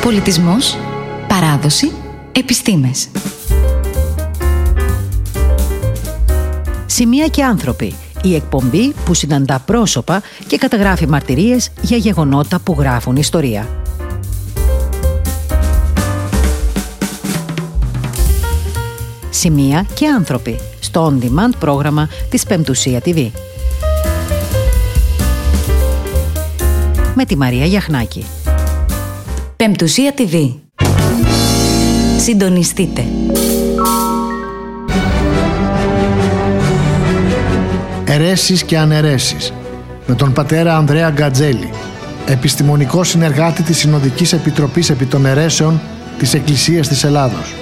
Πολιτισμός, παράδοση, επιστήμες. Σημεία και άνθρωποι. Η εκπομπή που συναντά πρόσωπα και καταγράφει μαρτυρίες για γεγονότα που γράφουν ιστορία. Σημεία και άνθρωποι. Στο On Demand πρόγραμμα της Πεμπτουσία TV. Με τη Μαρία Γιαχνάκη. Πεμπτουσία TV. Συντονιστείτε. Αιρέσεις και αναιρέσεις, με τον πατέρα Ανδρέα Γκατζέλη, επιστημονικό συνεργάτη της Συνοδικής Επιτροπής επί των Αιρέσεων της Εκκλησίας της Ελλάδος.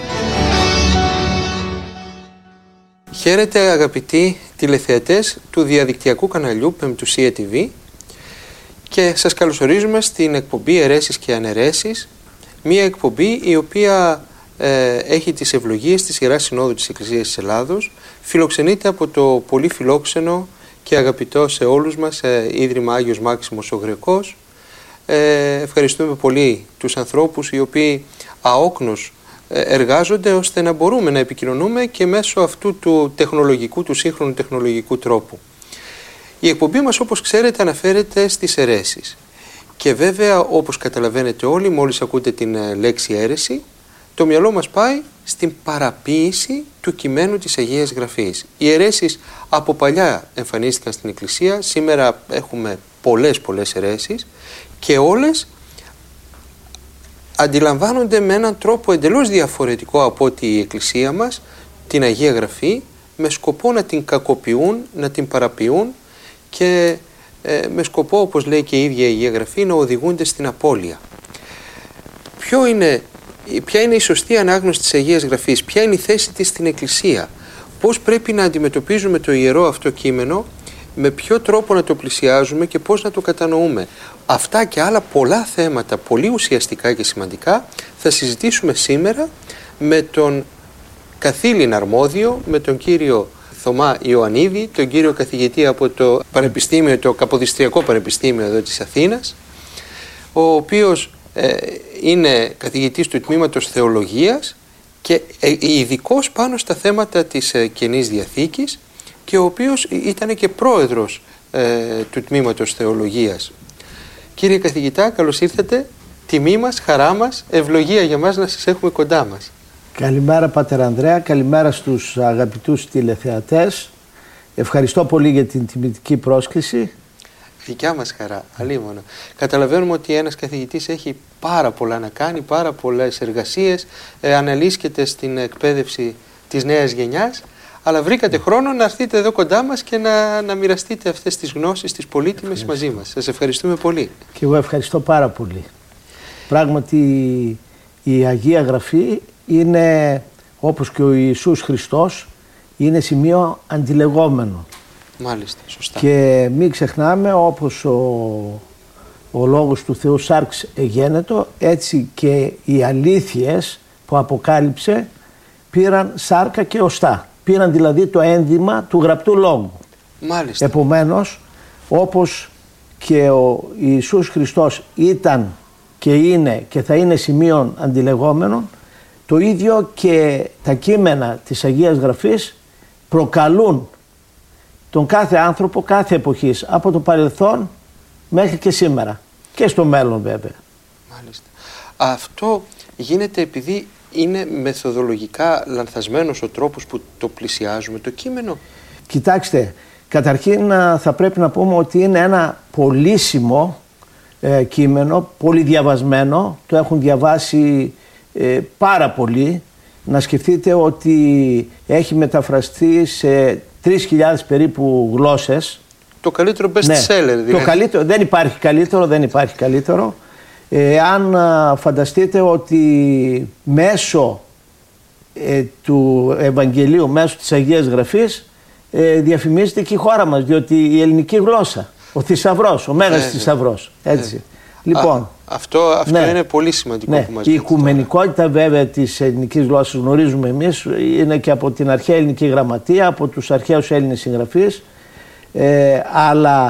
Χαίρετε αγαπητοί τηλεθεατές του διαδικτυακού καναλιού Πεμπτουσία TV και σας καλωσορίζουμε στην εκπομπή Αιρέσεις και Αναιρέσεις, μια εκπομπή η οποία έχει τις ευλογίες της Ιεράς Συνόδου της Εκκλησίας της Ελλάδος, φιλοξενείται από το πολύ φιλόξενο και αγαπητό σε όλους μας Ίδρυμα Άγιος Μάξιμος ο Γρεκός. Ευχαριστούμε πολύ τους ανθρώπους οι οποίοι αόκνος εργάζονται ώστε να μπορούμε να επικοινωνούμε και μέσω αυτού του τεχνολογικού, του σύγχρονου τεχνολογικού τρόπου. Η εκπομπή μας, όπως ξέρετε, αναφέρεται στις αιρέσεις. Και βέβαια, όπως καταλαβαίνετε όλοι, μόλις ακούτε την λέξη αίρεση, το μυαλό μας πάει στην παραποίηση του κειμένου της Αγίας Γραφής. Οι αιρέσεις από παλιά εμφανίστηκαν στην Εκκλησία, σήμερα έχουμε πολλές αιρέσεις και όλες αντιλαμβάνονται με έναν τρόπο εντελώς διαφορετικό από ότι η Εκκλησία μας την Αγία Γραφή, με σκοπό να την κακοποιούν, να την παραποιούν και με σκοπό, όπως λέει και η ίδια η Αγία Γραφή, να οδηγούνται στην απώλεια. Ποια είναι η σωστή ανάγνωση της Αγίας Γραφής, ποια είναι η θέση της στην Εκκλησία, πώς πρέπει να αντιμετωπίζουμε το ιερό αυτό κείμενο, με ποιο τρόπο να το πλησιάζουμε και πώς να το κατανοούμε. Αυτά και άλλα πολλά θέματα, πολύ ουσιαστικά και σημαντικά, θα συζητήσουμε σήμερα με τον καθήλυν αρμόδιο, με τον κύριο Θωμά Ιωαννίδη, τον κύριο καθηγητή από το Πανεπιστήμιο, το Καποδιστριακό Πανεπιστήμιο εδώ της Αθήνας, ο οποίος είναι καθηγητής του τμήματος Θεολογίας και ειδικός πάνω στα θέματα της Καινής Διαθήκης και ο οποίος ήταν και πρόεδρος του τμήματος Θεολογίας. Κύριε καθηγητά, καλώς ήρθατε. Τιμή μας, χαρά μας, ευλογία για μας να σας έχουμε κοντά μας. Καλημέρα πατέρα Ανδρέα, καλημέρα στους αγαπητούς τηλεθεατές. Ευχαριστώ πολύ για την τιμητική πρόσκληση. Δικιά μας χαρά, αλίμονο. Καταλαβαίνουμε ότι ένας καθηγητής έχει πάρα πολλά να κάνει, πάρα πολλές εργασίες, αναλύσκεται στην εκπαίδευση της νέας γενιάς, αλλά βρήκατε χρόνο να έρθετε εδώ κοντά μας και να μοιραστείτε αυτές τις γνώσεις, τις πολύτιμες μαζί μας. Σας ευχαριστούμε πολύ. Και εγώ ευχαριστώ πάρα πολύ. Πράγματι η Αγία Γραφή είναι, όπως και ο Ιησούς Χριστός, είναι σημείο αντιλεγόμενο. Μάλιστα, σωστά. Και μην ξεχνάμε, όπως ο λόγος του Θεού σάρξ εγένετο, έτσι και οι αλήθειες που αποκάλυψε πήραν σάρκα και οστά. Πήραν δηλαδή το ένδυμα του γραπτού λόγου. Μάλιστα. Επομένως, όπως και ο Ιησούς Χριστός ήταν και είναι και θα είναι σημείων αντιλεγόμενων, το ίδιο και τα κείμενα της Αγίας Γραφής προκαλούν τον κάθε άνθρωπο, κάθε εποχής, από το παρελθόν μέχρι και σήμερα και στο μέλλον βέβαια. Μάλιστα. Αυτό γίνεται επειδή είναι μεθοδολογικά λανθασμένος ο τρόπος που το πλησιάζουμε το κείμενο. Κοιτάξτε, καταρχήν θα πρέπει να πούμε ότι είναι ένα πολύσιμο κείμενο, πολύ διαβασμένο, το έχουν διαβάσει πάρα πολύ. Να σκεφτείτε ότι έχει μεταφραστεί σε 3.000 περίπου γλώσσες. Το καλύτερο best seller δηλαδή. Το καλύτερο, δεν υπάρχει καλύτερο. Αν φανταστείτε ότι μέσω του Ευαγγελίου, μέσω της Αγίας Γραφής διαφημίζεται και η χώρα μας, διότι η ελληνική γλώσσα, ο θησαυρός, ο μέγας θησαυρός, έτσι. Λοιπόν, αυτό είναι πολύ σημαντικό που μας η οικουμενικότητα βέβαια της ελληνικής γλώσσας, γνωρίζουμε εμείς, είναι και από την αρχαία ελληνική γραμματεία, από τους αρχαίους Έλληνες συγγραφείς, αλλά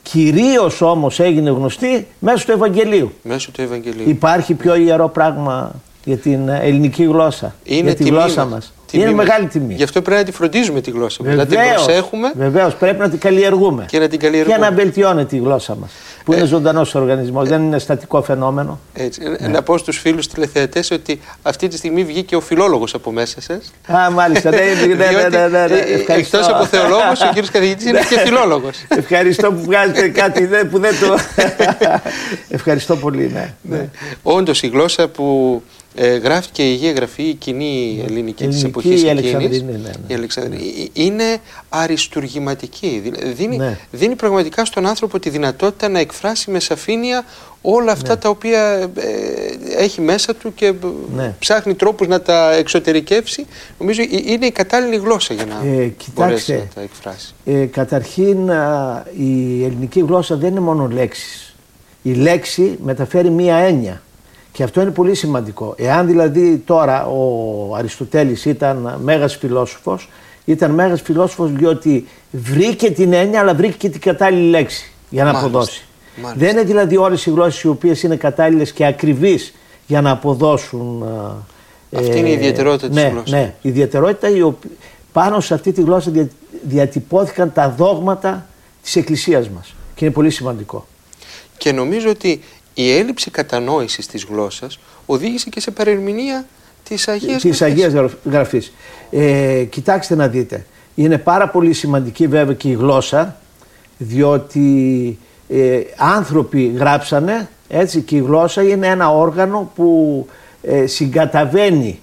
κυρίως όμως έγινε γνωστή μέσω του Ευαγγελίου. Μέσω του Ευαγγελίου. Υπάρχει πιο ιερό πράγμα για την ελληνική γλώσσα, για τη γλώσσα μας? Είναι μεγάλη τιμή. Γι' αυτό πρέπει να τη φροντίζουμε τη γλώσσα μας. Να την προσέχουμε. Βεβαίως, πρέπει να την καλλιεργούμε. Και να βελτιώνεται η γλώσσα μας. Που είναι ζωντανός οργανισμός, δεν είναι στατικό φαινόμενο. Έτσι. Να πω στους φίλους τηλεθεατές ότι αυτή τη στιγμή βγήκε ο φιλόλογος από μέσα σας. Α, μάλιστα. Εκτός από θεολόγος, ο κύριος καθηγητής είναι και φιλόλογος. Ευχαριστώ που βγάζετε κάτι που δεν το. Ευχαριστώ πολύ, ναι. Όντως, η γλώσσα που γράφτηκε η Αγία Γραφή, η κοινή ελληνική της εποχής εκείνης, η Αλεξανδρινή, είναι αριστουργηματική. Δίνει πραγματικά στον άνθρωπο τη δυνατότητα να εκφράσει με σαφήνεια όλα αυτά τα οποία έχει μέσα του και ψάχνει τρόπους να τα εξωτερικεύσει. Νομίζω είναι η κατάλληλη γλώσσα για να μπορέσει να τα εκφράσει. Καταρχήν, η ελληνική γλώσσα δεν είναι μόνο λέξεις. Η λέξη μεταφέρει μία έννοια. Και αυτό είναι πολύ σημαντικό. Εάν δηλαδή τώρα ο Αριστοτέλης ήταν μέγας φιλόσοφος, ήταν μέγας φιλόσοφος διότι βρήκε την έννοια, αλλά βρήκε και την κατάλληλη λέξη για να αποδώσει. Δεν είναι δηλαδή όλες οι γλώσσες οι οποίες είναι κατάλληλες και ακριβείς για να αποδώσουν. Αυτή είναι η ιδιαιτερότητα της γλώσσας. Ναι, η ιδιαιτερότητα πάνω σε αυτή τη γλώσσα διατυπώθηκαν τα δόγματα της Εκκλησίας μας. Και είναι πολύ σημαντικό. Και νομίζω ότι η έλλειψη κατανόησης της γλώσσας οδήγησε και σε παρερμηνία της Αγίας Γραφής. Κοιτάξτε να δείτε. Είναι πάρα πολύ σημαντική βέβαια και η γλώσσα, διότι άνθρωποι γράψανε, έτσι, και η γλώσσα είναι ένα όργανο που συγκαταβαίνει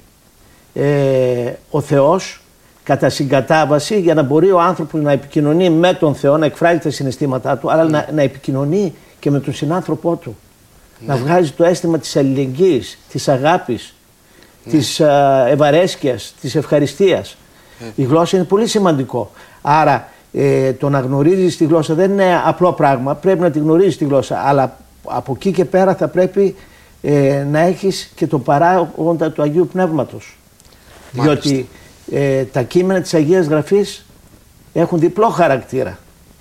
ο Θεός κατά συγκατάβαση για να μπορεί ο άνθρωπος να επικοινωνεί με τον Θεό, να εκφράζει τα συναισθήματά του, αλλά να επικοινωνεί και με τον συνάνθρωπό του. Να βγάζει το αίσθημα της αλληλεγγύης, της αγάπης, της ευαρέσκειας, της ευχαριστίας. Η γλώσσα είναι πολύ σημαντικό. Άρα το να γνωρίζεις τη γλώσσα δεν είναι απλό πράγμα, πρέπει να τη γνωρίζεις τη γλώσσα, αλλά από εκεί και πέρα θα πρέπει να έχεις και το παράγοντα του Αγίου Πνεύματος. Μάλιστα. Διότι τα κείμενα της Αγίας Γραφής έχουν διπλό χαρακτήρα.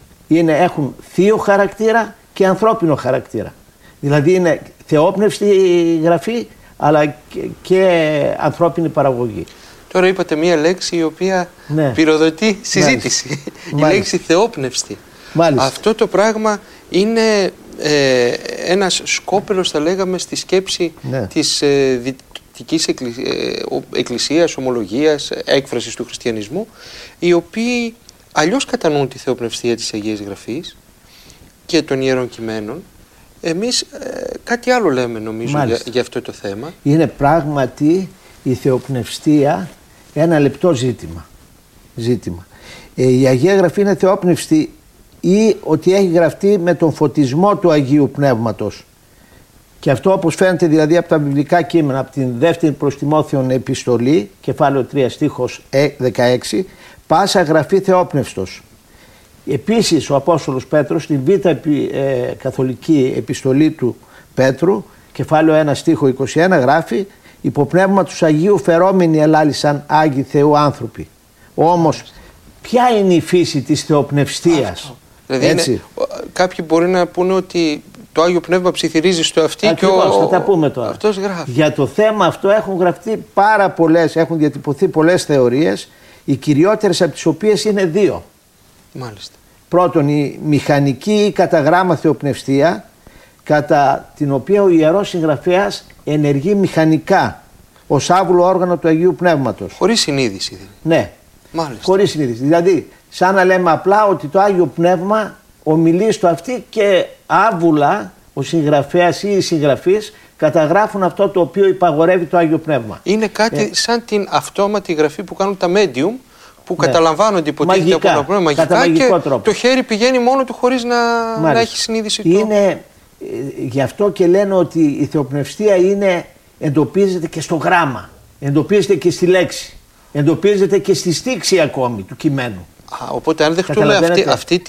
Έχουν θείο χαρακτήρα και ανθρώπινο χαρακτήρα. Δηλαδή είναι θεόπνευστη η γραφή, αλλά και ανθρώπινη παραγωγή. Τώρα είπατε μία λέξη η οποία πυροδοτεί συζήτηση. Η λέξη θεόπνευστη. Αυτό το πράγμα είναι ένας σκόπελος, θα λέγαμε, στη σκέψη της δυτικής εκκλησίας, ομολογίας, έκφρασης του χριστιανισμού, οι οποίοι αλλιώς κατανοούν τη θεοπνευστία της Αγίας Γραφής και των Ιερών Κειμένων. Εμείς κάτι άλλο λέμε, νομίζω, για αυτό το θέμα. Είναι πράγματι η θεοπνευστία ένα λεπτό ζήτημα. Η Αγία Γραφή είναι θεόπνευστη ή ότι έχει γραφτεί με τον φωτισμό του Αγίου Πνεύματος. Και αυτό, όπως φαίνεται δηλαδή από τα βιβλικά κείμενα, από την δεύτερη προς Τιμόθεον επιστολή, κεφάλαιο 3 στίχος 16, πάσα γραφή θεόπνευστος. Επίσης ο Απόστολος Πέτρος στην β' καθολική επιστολή του Πέτρου, κεφάλαιο 1 στίχο 21, γράφει «Υπό πνεύμα τους Αγίου φερόμενοι ελάλησαν Άγιοι Θεού άνθρωποι». Όμως ποια είναι η φύση της θεοπνευστίας? Δηλαδή κάποιοι μπορεί να πούνε ότι το Άγιο Πνεύμα ψιθυρίζει στο αυτί. Ακριβώς, θα τα πούμε τώρα. Αυτός γράφει. Για το θέμα αυτό έχουν γραφτεί πάρα πολλές, έχουν διατυπωθεί πολλές θεωρίες, οι κυριότερες από τις οποίες είναι δύο. Μάλιστα. Πρώτον, η μηχανική ή κατά γράμμα θεοπνευστία, κατά την οποία ο Ιερός Συγγραφέας ενεργεί μηχανικά ως άβουλο όργανο του Αγίου Πνεύματος. Χωρίς συνείδηση δηλαδή. Ναι, μάλιστα. Χωρίς συνείδηση. Δηλαδή, σαν να λέμε απλά ότι το Άγιο Πνεύμα ομιλεί στο αυτή και άβουλα ο συγγραφέας ή οι συγγραφείς καταγράφουν αυτό το οποίο υπαγορεύει το Άγιο Πνεύμα. Είναι κάτι σαν την αυτόματη γραφή που κάνουν τα medium, που καταλαμβάνονται υποτίθεται από το πνεύμα μαγικά και τρόπο. Το χέρι πηγαίνει μόνο του χωρίς να έχει συνείδηση του. Είναι, γι' αυτό και λένε ότι η θεοπνευστία εντοπίζεται και στο γράμμα, εντοπίζεται και στη λέξη, εντοπίζεται και στη στίξη ακόμη του κειμένου. Οπότε αν δεχτούμε αυτή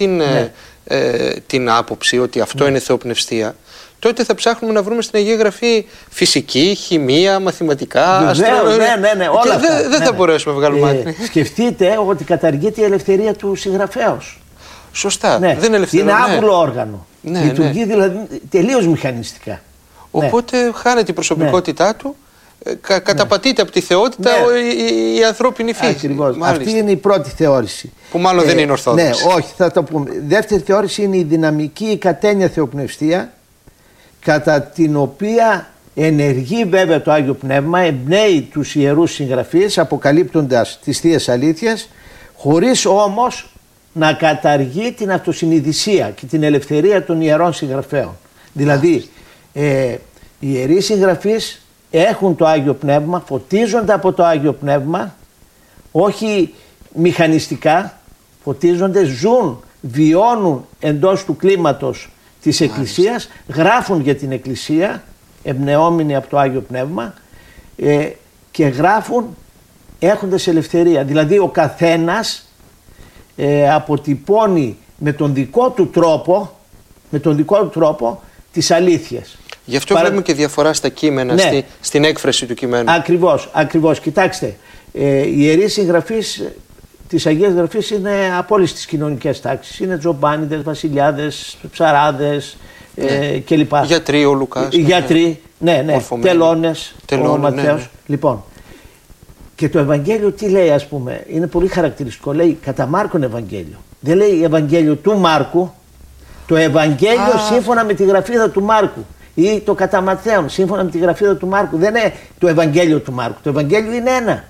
την άποψη ότι αυτό είναι θεοπνευστία, τότε θα ψάχνουμε να βρούμε στην Αγία Γραφή φυσική, χημεία, μαθηματικά, αστρολογία. Ναι, όλα αυτά. Δεν θα μπορέσουμε να βγάλουμε άκρη. Σκεφτείτε ότι καταργείται η ελευθερία του συγγραφέως. Σωστά. Ναι. Δεν είναι ελευθερό. Είναι άβουλο όργανο. Ναι, λειτουργεί δηλαδή τελείως μηχανιστικά. Οπότε χάνεται η προσωπικότητά του. Καταπατείται από τη θεότητα η ανθρώπινη φύση. Ακριβώς. Αυτή είναι η πρώτη θεώρηση. Που μάλλον δεν είναι ορθόδοξη. Ναι, όχι, θα το πούμε. Δεύτερη θεώρηση είναι η δυναμική κατένια θεοπνευστία, κατά την οποία ενεργεί βέβαια το Άγιο Πνεύμα, εμπνέει τους ιερούς συγγραφείς αποκαλύπτοντας τις Θείες Αλήθειες, χωρίς όμως να καταργεί την αυτοσυνειδησία και την ελευθερία των ιερών συγγραφέων. Δηλαδή, οι ιεροί συγγραφείς έχουν το Άγιο Πνεύμα, φωτίζονται από το Άγιο Πνεύμα, όχι μηχανιστικά, φωτίζονται, ζουν, βιώνουν εντός του κλίματος της Εκκλησίας, γράφουν για την Εκκλησία, εμπνεόμενοι από το Άγιο Πνεύμα, και γράφουν έχοντας ελευθερία. Δηλαδή ο καθένας αποτυπώνει με τον δικό του τρόπο τις αλήθειες. Γι' αυτό βλέπουμε και διαφορά στα κείμενα, στην έκφραση του κειμένου. Ακριβώς. Κοιτάξτε, οι ιερείς συγγραφείς της Αγίας Γραφής είναι από όλες τις κοινωνικές τάξεις. Είναι τζομπάνιδες, βασιλιάδες, ψαράδες κλπ. Γιατροί, ο Λουκάς. Γιατροί, τελώνες, ο Ματθαίος. Ναι. Λοιπόν, και το Ευαγγέλιο τι λέει, ας πούμε, είναι πολύ χαρακτηριστικό. Λέει κατά Μάρκον Ευαγγέλιο. Δεν λέει Ευαγγέλιο του Μάρκου. Το Ευαγγέλιο σύμφωνα με τη γραφίδα του Μάρκου. Ή το κατά Ματθαίον σύμφωνα με τη γραφίδα του Μάρκου. Δεν είναι το Ευαγγέλιο του Μάρκου. Το Ευαγγέλιο είναι ένα.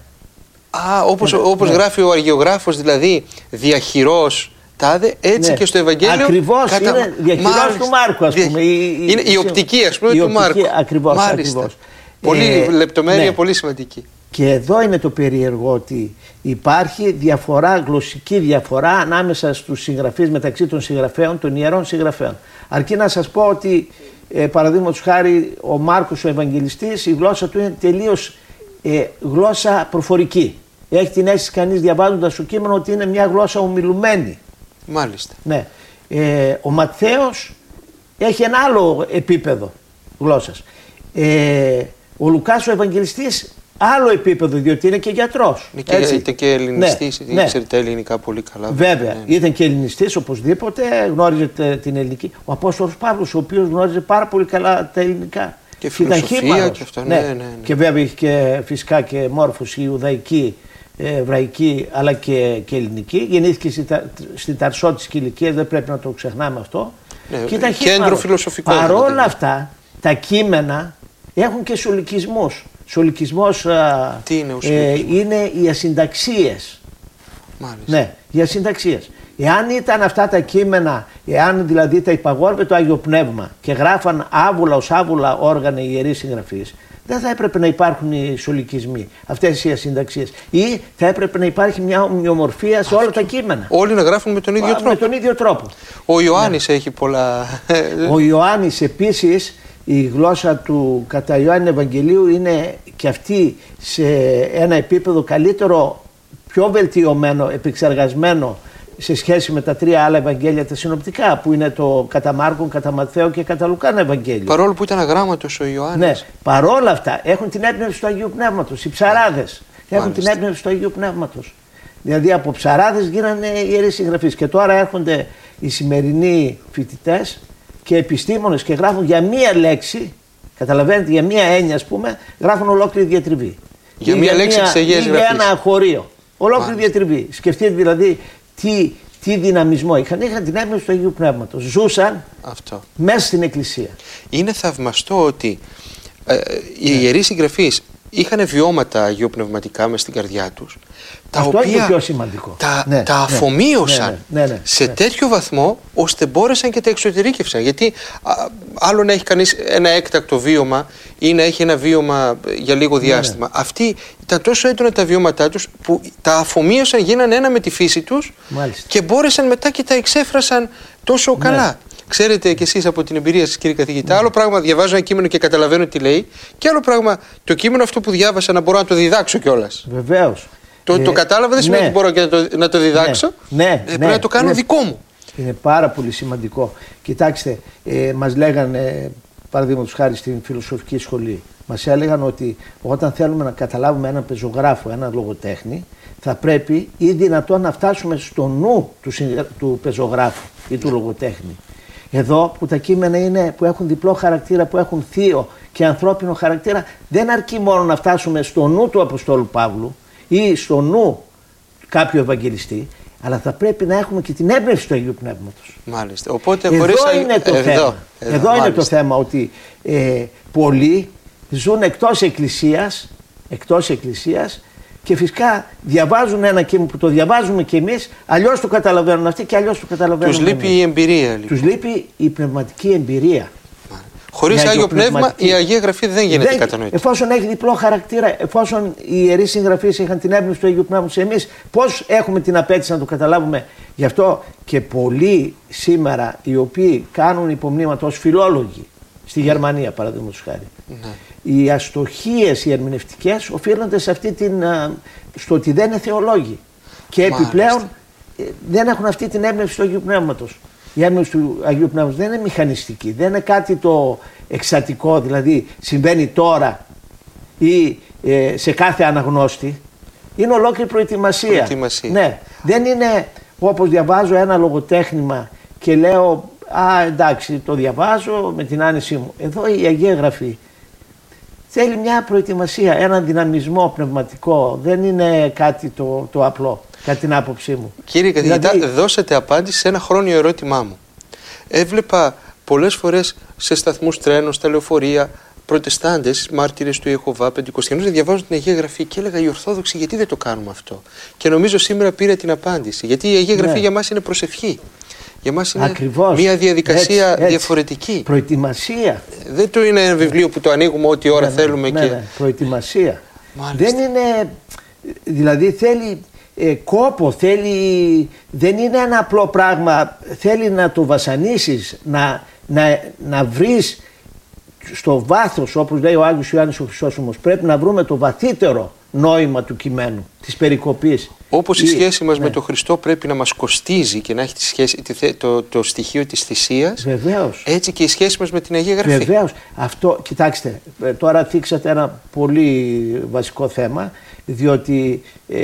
Όπως γράφει ο Αγιογράφος, δηλαδή διαχειρός τάδε, έτσι και στο Ευαγγέλιο. Ακριβώς, είναι διαχειρός του Μάρκου, ας πούμε. Είναι η οπτική, ας πούμε, του Μάρκου. Ακριβώς. Πολύ λεπτομέρεια, πολύ σημαντική. Και εδώ είναι το περίεργο, ότι υπάρχει διαφορά, γλωσσική διαφορά ανάμεσα στους συγγραφείς, μεταξύ των συγγραφέων, των ιερών συγγραφέων. Αρκεί να σας πω ότι παραδείγματος χάρη ο Μάρκος ο Ευαγγελιστής, η γλώσσα του είναι τελείως γλώσσα προφορική. Έχει την αίσθηση κανείς διαβάζοντας το κείμενο ότι είναι μια γλώσσα ομιλουμένη. Μάλιστα. Ναι. Ο Ματθαίος έχει ένα άλλο επίπεδο γλώσσας. Ο Λουκάς ο Ευαγγελιστής άλλο επίπεδο, διότι είναι και γιατρός. Ήταν και ελληνιστής, ήξερε τα ελληνικά πολύ καλά. Βέβαια, ήταν και ελληνιστής οπωσδήποτε, γνώριζε την ελληνική. Ο Απόστολος Παύλος, ο οποίος γνώριζε πάρα πολύ καλά τα ελληνικά. Και φιλοσοφία και αυτό, ναι. Και βέβαια είχε και φυσικά και μόρφωση ιουδαϊκή, εβραϊκή, αλλά και ελληνική. Γεννήθηκε στην Ταρσό της Κιλικίας, δεν πρέπει να το ξεχνάμε αυτό. Και ήταν κέντρο φιλοσοφικό. Παρόλα αυτά, τα κείμενα έχουν και σολικισμούς. Σολικισμός είναι οι ασυνταξίες. Μάλιστα. Ναι, οι ασυνταξίες. Εάν ήταν αυτά τα κείμενα, εάν δηλαδή τα υπαγόρευε το Άγιο Πνεύμα και γράφαν άβουλα ως άβουλα όργανα οι ιερείς συγγραφείς, δεν θα έπρεπε να υπάρχουν οι σολικισμοί, αυτές οι ασυνταξίες. Ή θα έπρεπε να υπάρχει μια ομοιομορφία σε όλα τα κείμενα. Όλοι να γράφουν με τον ίδιο τρόπο. Με τον ίδιο τρόπο. Ο Ιωάννης έχει πολλά. Ο Ιωάννης επίσης, η γλώσσα του κατά Ιωάννη Ευαγγελίου είναι και αυτή σε ένα επίπεδο καλύτερο, πιο βελτιωμένο, επεξεργασμένο σε σχέση με τα τρία άλλα Ευαγγέλια τα συνοπτικά, που είναι το κατά Μάρκον, κατά Ματθαίο και κατά Λουκάν Ευαγγέλιο. Παρόλο που ήταν αγράμματος ο Ιωάννης. Ναι, παρόλα αυτά έχουν την έμπνευση του Αγίου Πνεύματος. Οι ψαράδες έχουν την έμπνευση του Αγίου Πνεύματος. Δηλαδή από ψαράδες γίνανε ιερείς συγγραφείς. Και τώρα έρχονται οι σημερινοί φοιτητές και επιστήμονες και γράφουν για μία λέξη, καταλαβαίνετε, για μία έννοια, ας πούμε, γράφουν ολόκληρη διατριβή. Για μία λέξη της Αγίας Γραφής. Για ένα χωρίο. Ολόκληρη διατριβή. Σκεφτείτε δηλαδή τι δυναμισμό είχαν. Είχαν την έμπνευση του Αγίου Πνεύματος. Ζούσαν μέσα στην Εκκλησία. Είναι θαυμαστό ότι οι ιερείς συγγραφείς είχαν βιώματα αγιοπνευματικά μες στην καρδιά τους. Αυτό είναι το πιο σημαντικό. Τα αφομοίωσαν σε τέτοιο βαθμό ώστε μπόρεσαν και τα εξωτερήκευσαν. Γιατί άλλο να έχει κανείς ένα έκτακτο βίωμα ή να έχει ένα βίωμα για λίγο διάστημα. Αυτοί ήταν τόσο έντονα τα βιώματά τους που τα αφομοίωσαν, γίνανε ένα με τη φύση τους. Μάλιστα. Και μπόρεσαν μετά και τα εξέφρασαν τόσο καλά. Ξέρετε κι εσείς από την εμπειρία σας, κύριε καθηγητά, άλλο πράγμα διαβάζω ένα κείμενο και καταλαβαίνω τι λέει, και άλλο πράγμα το κείμενο αυτό που διάβασα να μπορώ να το διδάξω κιόλας. Βεβαίως. Το κατάλαβα δεν σημαίνει ότι μπορώ και να το διδάξω. Πρέπει να το κάνω δικό μου. Είναι πάρα πολύ σημαντικό. Κοιτάξτε, μας λέγανε παραδείγματος χάρη στην φιλοσοφική σχολή, μας έλεγαν ότι όταν θέλουμε να καταλάβουμε έναν πεζογράφο, έναν λογοτέχνη, θα πρέπει ή δυνατόν να φτάσουμε στο νου του πεζογράφου ή του λογοτέχνη. Εδώ που τα κείμενα είναι, που έχουν διπλό χαρακτήρα, που έχουν θείο και ανθρώπινο χαρακτήρα, δεν αρκεί μόνο να φτάσουμε στο νου του Αποστόλου Παύλου ή στο νου κάποιου Ευαγγελιστή, αλλά θα πρέπει να έχουμε και την έμπνευση του Αγίου Πνεύματος. Μάλιστα. Οπότε, εδώ είναι το θέμα. Εδώ είναι το θέμα, ότι πολλοί ζουν εκτός εκκλησίας και φυσικά διαβάζουν ένα κείμενο που το διαβάζουμε κι εμείς, αλλιώς το καταλαβαίνουν αυτοί και αλλιώς το καταλαβαίνουν. Τους λείπει η εμπειρία. Λοιπόν. Τους λείπει η πνευματική εμπειρία. Χωρίς Άγιο Πνεύμα η Αγία Γραφή δεν γίνεται κατανοητή. Εφόσον έχει διπλό χαρακτήρα, εφόσον οι ιερείς συγγραφείς είχαν την έμπνευση του Αγίου Πνεύματος, εμείς πώς έχουμε την απέτηση να το καταλάβουμε? Γι' αυτό και πολλοί σήμερα οι οποίοι κάνουν υπομνήματα ως φιλόλογοι, στη Γερμανία παραδείγματος χάρη, οι αστοχίες οι ερμηνευτικές οφείλονται σε στο ότι δεν είναι θεολόγοι. Και επιπλέον δεν έχουν αυτή την έμπνευση του Αγίου Πνεύματος. Η έμπνευση του Αγίου Πνεύματος δεν είναι μηχανιστική, δεν είναι κάτι το εξατικό, δηλαδή συμβαίνει τώρα ή σε κάθε αναγνώστη. Είναι ολόκληρη προετοιμασία. Ναι, δεν είναι όπως διαβάζω ένα λογοτέχνημα και λέω εντάξει, το διαβάζω με την άνεσή μου. Εδώ η Αγία Γραφή θέλει μια προετοιμασία, έναν δυναμισμό πνευματικό. Δεν είναι κάτι το απλό, κατά την άποψή μου. Κύριε καθηγητά, δώσατε απάντηση σε ένα χρόνιο ερώτημά μου. Έβλεπα πολλές φορές σε σταθμούς τρένων, στα λεωφορεία, προτεστάντες, μάρτυρες του Ιεχωβά, πεντηκοστιανούς να διαβάζουν την Αγία Γραφή και έλεγα οι Ορθόδοξοι γιατί δεν το κάνουμε αυτό? Και νομίζω σήμερα πήρα την απάντηση. Γιατί η Αγία Γραφή για μας είναι προσευχή. Για μας είναι μια διαδικασία διαφορετική. Προετοιμασία. Δεν το είναι ένα βιβλίο που το ανοίγουμε ό,τι ώρα θέλουμε. Προετοιμασία. Δεν είναι, δηλαδή θέλει κόπο, δεν είναι ένα απλό πράγμα. Θέλει να το βασανίσεις, να βρεις στο βάθος, όπως λέει ο Άγιος Ιωάννης ο Χρυσόσομος, πρέπει να βρούμε το βαθύτερο νόημα του κειμένου, της περικοπής. Όπως η σχέση μας με τον Χριστό πρέπει να μας κοστίζει και να έχει το στοιχείο της θυσίας, βεβαίως. Έτσι και η σχέση μας με την Αγία Γραφή. Βεβαίως. Αυτό, κοιτάξτε, τώρα θίξατε ένα πολύ βασικό θέμα, διότι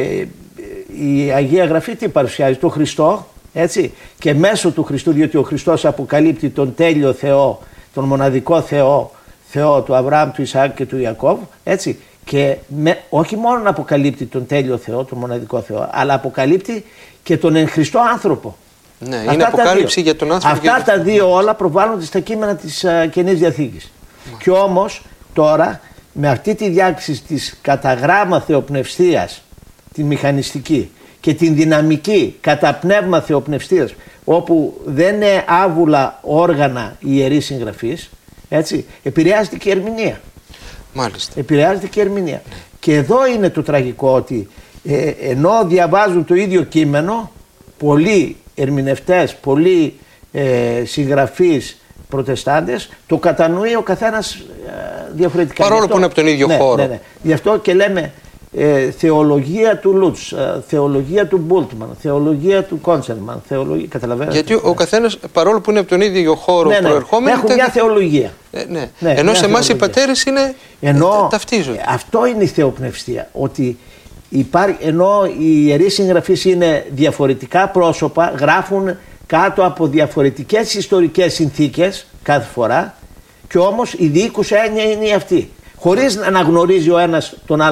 η Αγία Γραφή τι παρουσιάζει? Το Χριστό, έτσι, και μέσω του Χριστού, διότι ο Χριστός αποκαλύπτει τον τέλειο Θεό, τον μοναδικό Θεό του Αβραάμ, του Ισαάκ και του Ιακώβ, έτσι. Και όχι μόνο να αποκαλύπτει τον τέλειο Θεό, τον μοναδικό Θεό, αλλά αποκαλύπτει και τον εν Χριστώ άνθρωπο. Ναι, είναι αποκάλυψη για τον άνθρωπο. Αυτά τα δύο όλα προβάλλονται στα κείμενα της Καινής Διαθήκης. Και όμως τώρα με αυτή τη διάκριση της κατά γράμμα θεοπνευστίας, τη μηχανιστική, και την δυναμική κατά πνεύμα θεοπνευστίας, όπου δεν είναι άβουλα όργανα οι ιερείς συγγραφείς, έτσι, επηρεάζεται και η ερμηνεία. Μάλιστα. Επηρεάζεται και η ερμηνεία. Και εδώ είναι το τραγικό, ότι ενώ διαβάζουν το ίδιο κείμενο, πολλοί ερμηνευτές, πολλοί συγγραφείς προτεστάντες, το κατανοεί ο καθένας διαφορετικά. Παρόλο που είναι από τον ίδιο χώρο. Ναι. Γι' αυτό και λέμε θεολογία του Λούτς, θεολογία του Μπούλτμαν, θεολογία του Κόντσελμαν, καταλαβαίνετε. Γιατί ο καθένας, παρόλο που είναι από τον ίδιο χώρο προερχόμενοι, έχουν μια θεολογία. Ενώ σε εμάς οι πατέρες ταυτίζονται. Αυτό είναι η θεοπνευστία. Ότι ενώ οι ιερείς συγγραφείς είναι διαφορετικά πρόσωπα, γράφουν κάτω από διαφορετικές ιστορικές συνθήκες κάθε φορά, και όμως η διοίκουσα έννοια είναι αυτή. Χωρίς να αναγνωρίζει ο ένας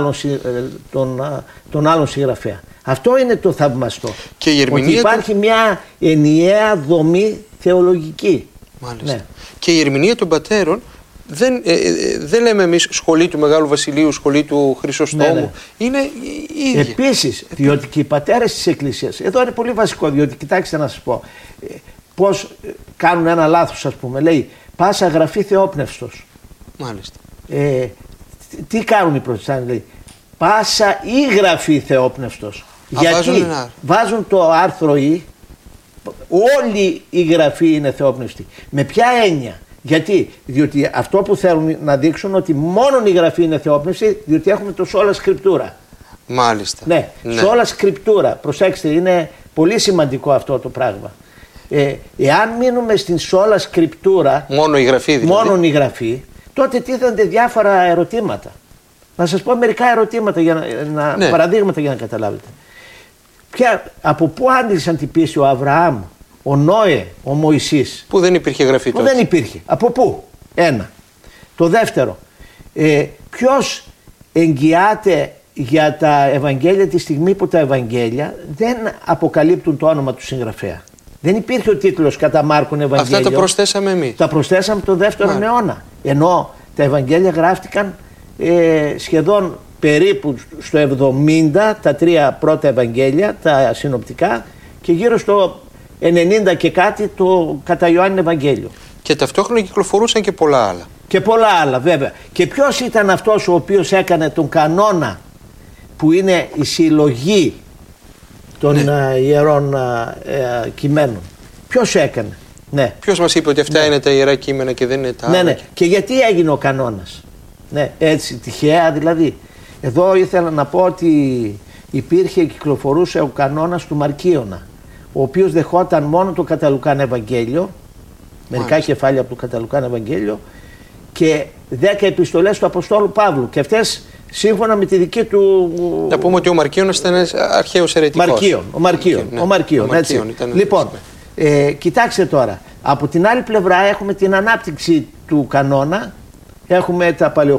τον άλλον συγγραφέα. Αυτό είναι το θαυμαστό. Και η ερμηνεία ότι υπάρχει μια ενιαία δομή θεολογική. Μάλιστα. Ναι. Και η ερμηνεία των πατέρων δεν λέμε εμείς σχολή του Μεγάλου Βασιλείου, σχολή του Χρυσοστόμου. Ναι. Είναι η ίδια. Επίσης, διότι και οι πατέρες της Εκκλησίας, εδώ είναι πολύ βασικό, διότι κοιτάξτε να σας πω, πώς κάνουν ένα λάθος, ας πούμε. Λέει πάσα γραφή θεόπνευστος. Μάλιστα. Τι κάνουν οι προτεστάντες? Λέει πάσα ή γραφή θεόπνευστος. Γιατί βάζουν το άρθρο «ή», όλη η γραφή είναι θεόπνευστη. Με ποια έννοια? Γιατί? Διότι αυτό που θέλουν να δείξουν ότι μόνο η γραφή είναι θεόπνευστη, διότι έχουμε το σόλα σκριπτούρα. Μάλιστα. Ναι. Σόλα σκριπτούρα. Προσέξτε, είναι πολύ σημαντικό αυτό το πράγμα. Εάν μείνουμε στην sola scriptura, μόνο η γραφή δηλαδή, μόνον η γραφή, τότε τίθενται διάφορα ερωτήματα. Να σας πω μερικά ερωτήματα, Ναι. παραδείγματα για να καταλάβετε. Από πού άντλησαν την πίστη ο Αβραάμ, ο Νόε, ο Μωυσής? που δεν υπήρχε γραφή Που τότε. δεν υπήρχε. Από πού? Ένα. Το δεύτερο, ποιος εγγυάται για τα Ευαγγέλια τη στιγμή που τα Ευαγγέλια δεν αποκαλύπτουν το όνομα του συγγραφέα? Δεν υπήρχε ο τίτλος κατά Μάρκον Ευαγγέλιο. Αυτά τα προσθέσαμε εμείς. Τα προσθέσαμε τον δεύτερο αιώνα. Ενώ τα Ευαγγέλια γράφτηκαν σχεδόν περίπου στο 70, τα 3 πρώτα Ευαγγέλια, τα συνοπτικά, και γύρω στο 90 και κάτι το κατά Ιωάννη Ευαγγέλιο. Και ταυτόχρονα κυκλοφορούσαν και πολλά άλλα. Και πολλά άλλα βέβαια. Και ποιος ήταν αυτός ο οποίος έκανε τον κανόνα, που είναι η συλλογή των ιερών κειμένων? Ποιος έκανε? Ναι. Ποιος μας είπε ότι αυτά είναι τα ιερά κείμενα και δεν είναι τα άλλα? Ναι. Και γιατί έγινε ο κανόνας? Ναι, έτσι τυχαία δηλαδή? Εδώ ήθελα να πω ότι υπήρχε, κυκλοφορούσε ο κανόνας του Μαρκίωνα, ο οποίος δεχόταν μόνο το κατά Λουκάν Ευαγγέλιο, μερικά κεφάλαια από το κατά Λουκάν Ευαγγέλιο, και 10 επιστολές του Αποστόλου Παύλου, και αυτές σύμφωνα με τη δική του... Να πούμε ότι ο Μαρκίωνας ήταν ένας αρχαίος αιρετικός. Ο Μαρκίων, έτσι. Λοιπόν, κοιτάξτε τώρα, από την άλλη πλευρά έχουμε την ανάπτυξη του κανόνα, έχουμε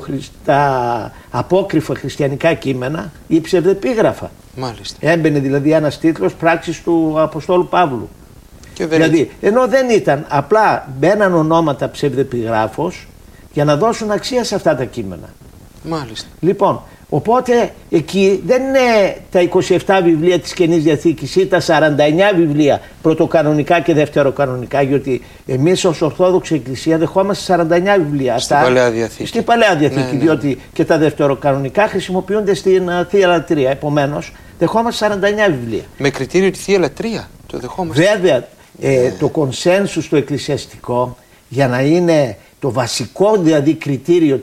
τα απόκριφα χριστιανικά κείμενα ή ψευδεπίγραφα. Μάλιστα. Έμπαινε δηλαδή ένας τίτλος πράξης του Αποστόλου Παύλου. Και δεν Δηλαδή, ενώ δεν ήταν, απλά μπαίναν ονόματα ψευδεπιγράφος για να δώσουν αξία σε αυτά τα κείμενα. Μάλιστα. Λοιπόν, οπότε εκεί δεν είναι τα 27 βιβλία της Καινής Διαθήκης ή τα 49 βιβλία πρωτοκανονικά και δευτεροκανονικά, γιατί εμείς ως Ορθόδοξη Εκκλησία δεχόμαστε 49 βιβλία. Στην Παλαιά Διαθήκη. Στην Παλαιά Διαθήκη, διότι και τα δευτεροκανονικά χρησιμοποιούνται στην Θεία Λατρεία. Επομένως, δεχόμαστε 49 βιβλία. Με κριτήριο τη Θεία Λατρεία το δεχόμαστε. Βέβαια, το κονσένσους το εκκλησιαστικό, για να είναι το βασικό δηλαδή κριτήριο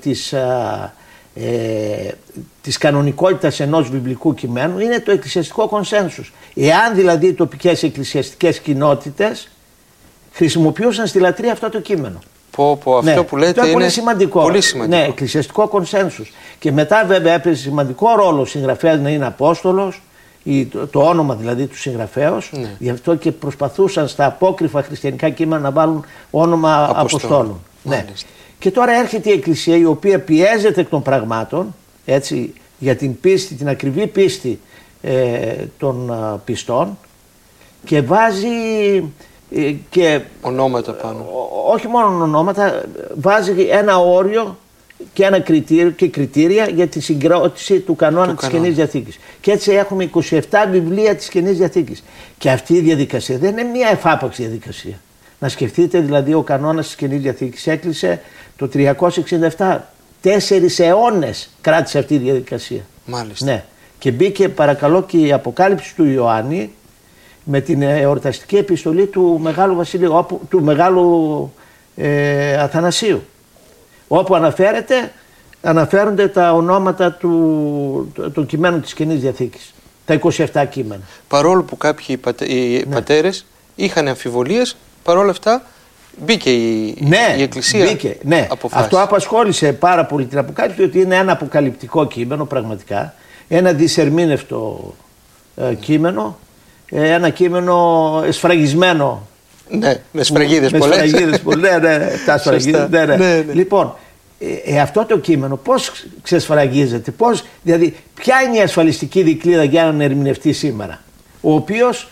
της κανονικότητας ενός βιβλικού κειμένου, είναι το εκκλησιαστικό κονσένσους. Εάν δηλαδή οι τοπικές εκκλησιαστικές κοινότητες χρησιμοποιούσαν στη λατρεία αυτό το κείμενο. Αυτό που λέτε είναι πολύ σημαντικό. Πολύ σημαντικό. Ναι, εκκλησιαστικό κονσένσους. Και μετά βέβαια έπαιζε σημαντικό ρόλο ο συγγραφέας να είναι Απόστολος, το όνομα δηλαδή του συγγραφέως. Ναι. Γι' αυτό και προσπαθούσαν στα απόκριφα χριστιανικά κείμενα να βάλουν όνομα Αποστόλων. Ναι. Και τώρα έρχεται η Εκκλησία, η οποία πιέζεται εκ των πραγμάτων, έτσι, για την πίστη, την ακριβή πίστη των πιστών, και βάζει και ονόματα πάνω. Όχι μόνο ονόματα, βάζει ένα όριο και ένα κριτήριο και κριτήρια για τη συγκρότηση του κανόνα της Καινής Διαθήκης. Και έτσι έχουμε 27 βιβλία της Καινής Διαθήκης. Και αυτή η διαδικασία δεν είναι μια εφάπαξ διαδικασία. Να σκεφτείτε δηλαδή, ο κανόνας της Καινής Διαθήκης έκλεισε το 367. 4 αιώνες κράτησε αυτή η διαδικασία. Μάλιστα. Ναι. Και μπήκε παρακαλώ και η Αποκάλυψη του Ιωάννη με την εορταστική επιστολή του Μεγάλου Βασιλείου, του Μεγάλου Αθανασίου, όπου αναφέρονται τα ονόματα των κειμένων της Καινής Διαθήκης, τα 27 κείμενα. Παρόλο που κάποιοι πατέρες είχαν αμφιβολίες, παρόλα αυτά μπήκε η Εκκλησία. Μπήκε, ναι. Αυτό απασχόλησε πάρα πολύ την Αποκάλυψη, διότι είναι ένα αποκαλυπτικό κείμενο πραγματικά, ένα δυσερμήνευτο κείμενο, ένα κείμενο εσφραγισμένο. Ναι, με σφραγίδες πολλές. Τα σφραγίδες. Ναι. Λοιπόν, αυτό το κείμενο πώς ξεσφραγίζεται, δηλαδή ποια είναι η ασφαλιστική δικλείδα για έναν ερμηνευτή σήμερα, ο οποίος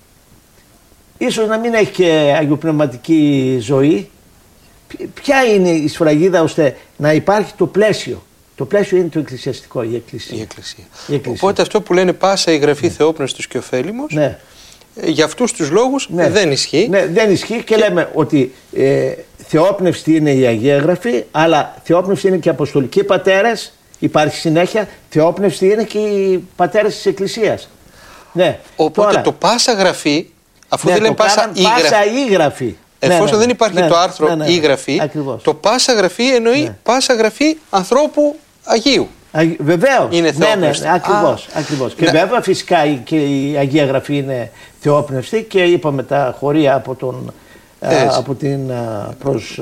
ίσως να μην έχει και αγιοπνευματική ζωή? Ποια είναι η σφραγίδα ώστε να υπάρχει το πλαίσιο? Το πλαίσιο είναι το εκκλησιαστικό, η Εκκλησία. Οπότε αυτό που λένε πάσα η Γραφή θεόπνευστος και ωφέλιμος, για αυτούς τους λόγους δεν ισχύει. Ναι, δεν ισχύει και λέμε ότι θεόπνευστη είναι η Αγία Γραφή, αλλά θεόπνευστη είναι και οι Αποστολικοί πατέρες, υπάρχει συνέχεια, θεόπνευστη είναι και οι πατέρες της Εκκλησίας. Ναι. Οπότε τώρα, το πάσα Γραφή, αφού δεν λένε πάσα ή Γραφή. Εφόσον δεν υπάρχει το άρθρο ή Γραφή, το πάσα Γραφή εννοεί πάσα Γραφή ανθρώπου Αγίου. Βεβαίως. Είναι θεόπνευστη. Ναι, ακριβώς. Και βέβαια φυσικά και η Αγία Γραφή είναι θεόπνευστη και είπαμε τα χωρία από την προς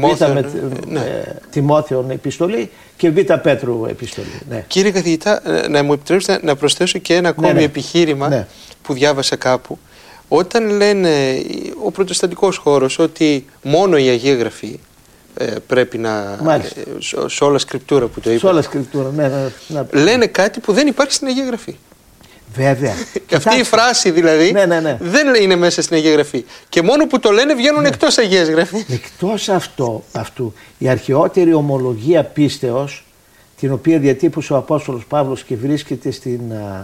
Τιμόθεον επιστολή και Β' Πέτρου επιστολή. Ναι. Κύριε καθηγητά, να μου επιτρέψετε να προσθέσω και ένα ακόμη επιχείρημα που διάβασα κάπου. Όταν λένε ο προτεσταντικός χώρος ότι μόνο η Αγία Γραφή πρέπει να... σε όλα σκριπτούρα που το είπα. Σε όλα σκριπτούρα, λένε κάτι που δεν υπάρχει στην Αγία Γραφή. Βέβαια. Αυτή η φράση δηλαδή δεν είναι μέσα στην Αγία Γραφή. Και μόνο που το λένε βγαίνουν εκτός Αγίας Γραφής. Εκτός αυτού, η αρχαιότερη ομολογία πίστεως, την οποία διατύπωσε ο Απόστολος Παύλος και βρίσκεται στην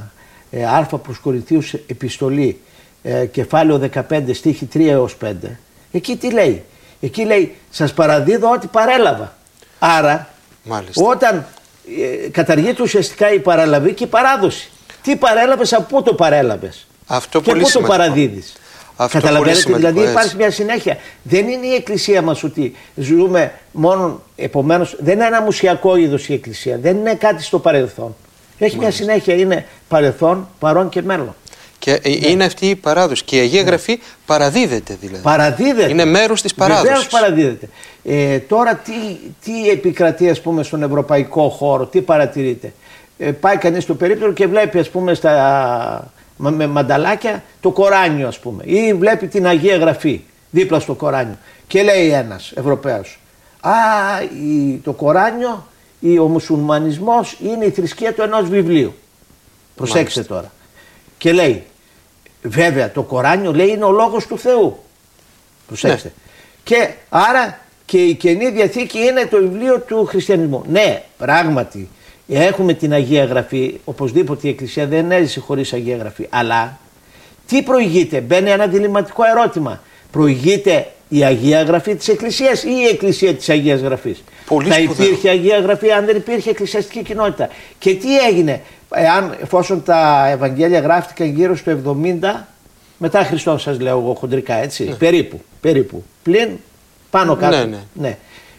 Α προς Κορινθίους επιστολή, κεφάλαιο 15, στίχη 3 έως 5, εκεί τι λέει? Εκεί λέει, σας παραδίδω ό,τι παρέλαβα. Άρα, όταν καταργείται ουσιαστικά η παραλαβή και η παράδοση. Τι παρέλαβες, από πού το παρέλαβες αυτό και πού το παραδίδεις. Καταλαβαίνετε, δηλαδή υπάρχει μια συνέχεια. Δεν είναι η Εκκλησία μας ότι ζούμε μόνο, επομένως δεν είναι ένα μουσιακό είδος η Εκκλησία, δεν είναι κάτι στο παρελθόν. Έχει μια συνέχεια, είναι παρελθόν, παρόν και μέλλον. Και είναι αυτή η παράδοση. Και η Αγία Γραφή παραδίδεται δηλαδή. Παραδίδεται. Είναι μέρος της παράδοσης. Βεβαίως παραδίδεται. Τώρα τι επικρατεί, ας πούμε, στον ευρωπαϊκό χώρο, τι παρατηρείται? Πάει κανείς στο περίπτερο και βλέπει, ας πούμε, με μανταλάκια το Κοράνιο, ας πούμε, ή βλέπει την Αγία Γραφή δίπλα στο Κοράνιο και λέει ένας Ευρωπαίος, το Κοράνιο, ο μουσουλμανισμός είναι η θρησκεία του ενός βιβλίου. Προσέξτε τώρα. Και λέει, βέβαια το Κοράνιο λέει είναι ο λόγος του Θεού. Προσέξτε. Και άρα και η Καινή Διαθήκη είναι το βιβλίο του χριστιανισμού. Ναι, πράγματι. Έχουμε την Αγία Γραφή, οπωσδήποτε η Εκκλησία δεν έζησε χωρίς Αγία Γραφή. Αλλά τι προηγείται? Μπαίνει ένα διλημματικό ερώτημα. Προηγείται η Αγία Γραφή της Εκκλησίας ή η Εκκλησία της Αγίας Γραφής? Θα υπήρχε Αγία Γραφή αν δεν υπήρχε εκκλησιαστική κοινότητα? Και τι έγινε εφόσον τα Ευαγγέλια γράφτηκαν γύρω στο 70 μετά Χριστόν, σας λέω εγώ χοντρικά, έτσι, περίπου, πλην πάνω κάτω. Ναι.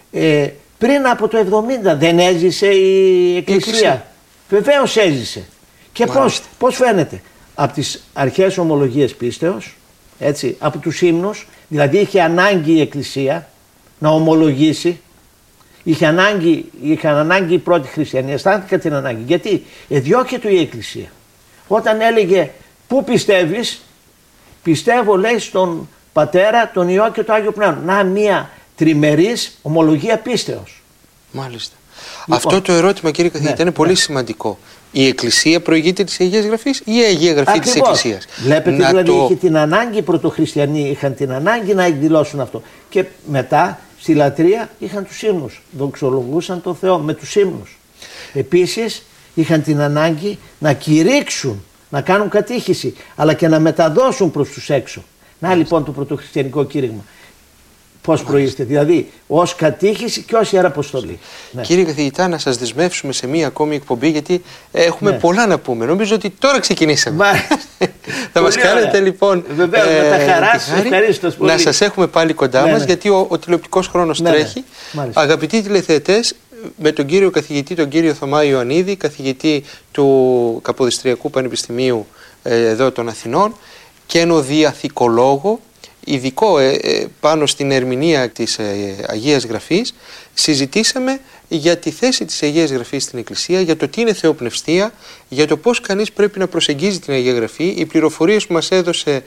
Πριν από το 70 δεν έζησε η Εκκλησία? Βεβαίως έζησε. Και πώς φαίνεται? Από τις αρχαίες ομολογίες πίστεως, έτσι, από τους ύμνους, δηλαδή είχε ανάγκη η Εκκλησία να ομολογήσει, είχαν ανάγκη οι πρώτοι χριστιανοί, αισθάνθηκαν την ανάγκη. Γιατί εδιώκεται η Εκκλησία. Όταν έλεγε πού πιστεύεις? Πιστεύω, λέει, στον Πατέρα, τον Υιό και το Άγιο Πνεύμα. Να, μία τριμερής ομολογία πίστεως. Μάλιστα. Λοιπόν, αυτό το ερώτημα, κύριε καθηγητά, είναι πολύ σημαντικό. Η Εκκλησία προηγείται της Αγίας Γραφής ή η Αγία Γραφή της Εκκλησίας? Βλέπετε, δηλαδή είχε την ανάγκη, οι πρωτοχριστιανοί είχαν την ανάγκη να εκδηλώσουν αυτό. Και μετά στη λατρεία είχαν τους ύμνους. Δοξολογούσαν τον Θεό με τους ύμνους. Επίσης είχαν την ανάγκη να κηρύξουν, να κάνουν κατήχηση, αλλά και να μεταδώσουν προς τους έξω. Να λοιπόν το πρωτοχριστιανικό κήρυγμα. Πώς προείστε, δηλαδή ως κατήχηση και ως ιεραποστολή. Ναι. Κύριε καθηγητά, να σας δεσμεύσουμε σε μία ακόμη εκπομπή, γιατί έχουμε πολλά να πούμε. Νομίζω ότι τώρα ξεκινήσαμε. Θα μας κάνετε λοιπόν με τα χαράς, ευχαρίστως πολύ. Να σας έχουμε πάλι κοντά μας, γιατί ο τηλεοπτικός χρόνος τρέχει. Αγαπητοί τηλεθεατές, με τον κύριο καθηγητή, τον κύριο Θωμά Ιωαννίδη, καθηγητή του Καποδιστριακού Πανεπιστημίου εδώ των Αθηνών, και διαθηκολόγο, ειδικό πάνω στην ερμηνεία της Αγίας Γραφής, συζητήσαμε για τη θέση της Αγίας Γραφής στην Εκκλησία, για το τι είναι θεοπνευστία, για το πώς κανείς πρέπει να προσεγγίζει την Αγία Γραφή. Οι πληροφορίες που μας έδωσε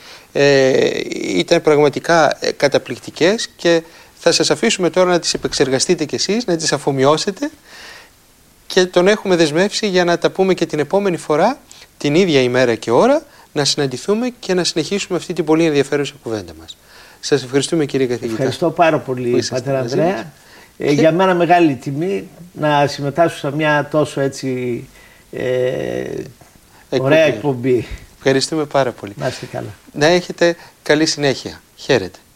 ήταν πραγματικά καταπληκτικές και θα σας αφήσουμε τώρα να τις επεξεργαστείτε κι εσείς, να τις αφομοιώσετε, και τον έχουμε δεσμεύσει για να τα πούμε και την επόμενη φορά, την ίδια ημέρα και ώρα, να συναντηθούμε και να συνεχίσουμε αυτή την πολύ ενδιαφέρουσα κουβέντα μας. Σας ευχαριστούμε, κύριε καθηγητά. Ευχαριστώ πάρα πολύ, Πατέρα Ανδρέα. Για μένα μεγάλη τιμή να συμμετάσχω σε μια τόσο έτσι ωραία εκπομπή. Ευχαριστούμε πάρα πολύ. Να είστε καλά. Να έχετε καλή συνέχεια. Χαίρετε.